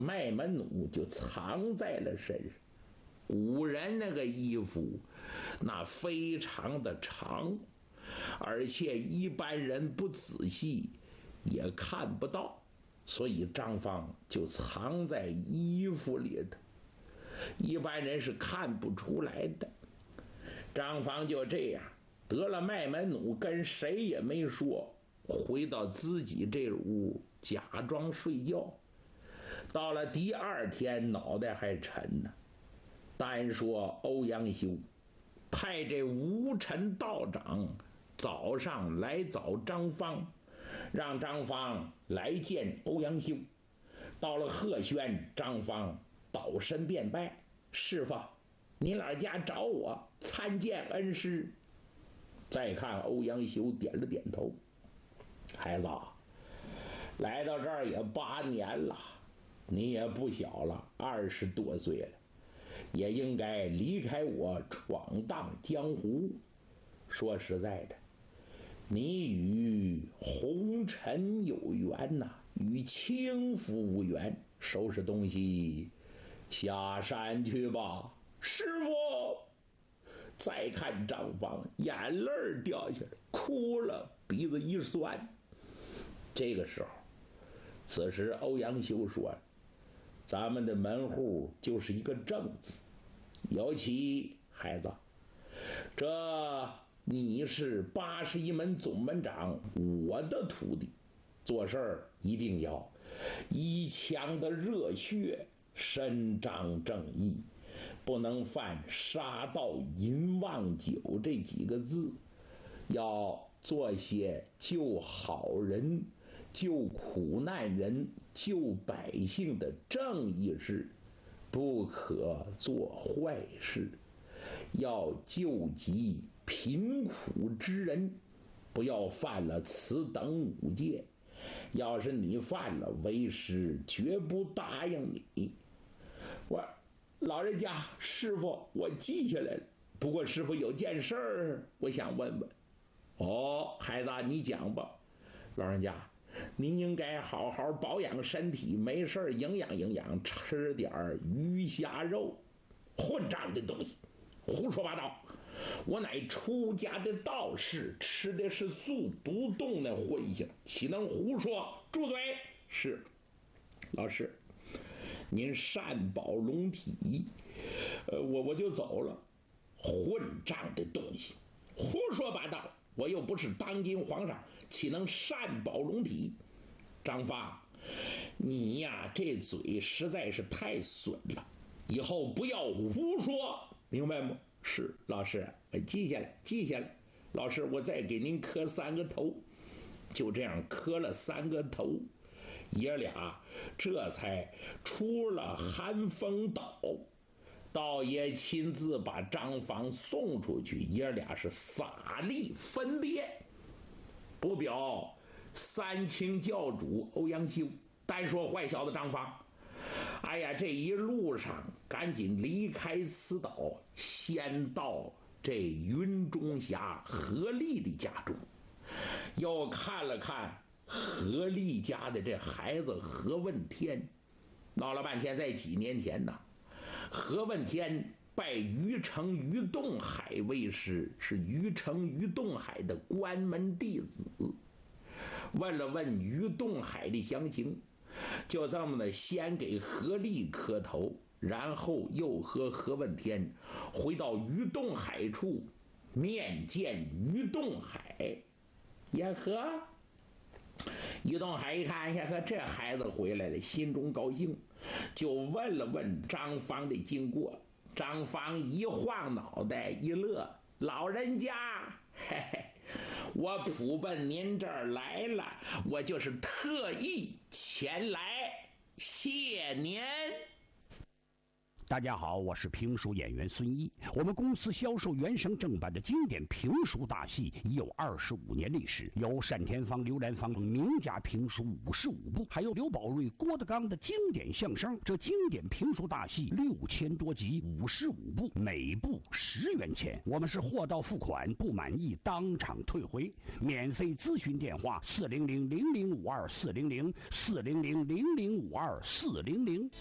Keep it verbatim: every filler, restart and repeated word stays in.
麦门弩就藏在了身上。古人那个衣服那非常的长，而且一般人不仔细也看不到，所以张方就藏在衣服里头，一般人是看不出来的。张方就这样得了麦门弩，跟谁也没说，回到自己这屋假装睡觉。到了第二天脑袋还沉呢，单说欧阳修派这无尘道长早上来找张方，让张方来见欧阳修。到了鹤轩，张方倒身便拜，师父，您老家找我参见恩师。再看欧阳修点了点头，孩子，来到这儿也八年了，你也不小了，二十多岁了，也应该离开我闯荡江湖。说实在的，你与红尘有缘呐、啊，与轻浮无缘。收拾东西下山去吧，师傅。再看张方眼泪掉下来，哭了，鼻子一酸。这个时候，此时欧阳修说，咱们的门户就是一个正字，尤其孩子，这你是八十一门总门长，我的徒弟，做事儿一定要一腔的热血，伸张正义，不能犯杀盗淫妄酒这几个字，要做些救好人、救苦难人、救百姓的正义事，不可做坏事，要救济贫苦之人，不要犯了此等五戒。要是你犯了，为师绝不答应你。我老人家，师傅，我记下来了。不过师傅有件事儿，我想问问。哦，孩子，你讲吧。老人家，您应该好好保养身体，没事营养营养，吃点鱼虾肉。混账的东西，胡说八道！我乃出家的道士，吃的是素，不动那荤腥，岂能胡说？住嘴！是，老师，您善保龙体，呃，我我就走了。混账的东西，胡说八道！我又不是当今皇上，岂能善保龙体？张方，你呀，这嘴实在是太损了，以后不要胡说，明白吗？是，老师，记下来，记下来。老师，我再给您磕三个头。就这样磕了三个头，爷俩这才出了寒风岛。道爷亲自把张方送出去，爷俩是洒泪分别。不表三清教主欧阳修，单说坏小子张方。哎呀，这一路上赶紧离开此岛，先到这云中侠何力的家中，又看了看何力家的这孩子何问天。闹了半天，在几年前呢，何问天拜于城于洞海为师，是于城于洞海的关门弟子。问了问于洞海的详情，就这么的先给何力磕头，然后又和何问天回到于洞海处面见于洞海。呀呵，于洞海一看，呀呵，这孩子回来了，心中高兴，就问了问张方的经过。张方一晃脑袋一乐，老人家，嘿嘿，我普奔您这儿来了，我就是特意前来谢您。 大家好，我是评书演员孙一。我们公司销售原声正版的经典评书大戏已有二十五年历史，有单田芳、刘兰芳名家评书五十五部，还有刘宝瑞、郭德纲的经典相声。这经典评书大戏六千多集，五十五部，每部十元钱。我们是货到付款，不满意当场退回。免费咨询电话：四零零零零五二四零零四零零零零五二四零零。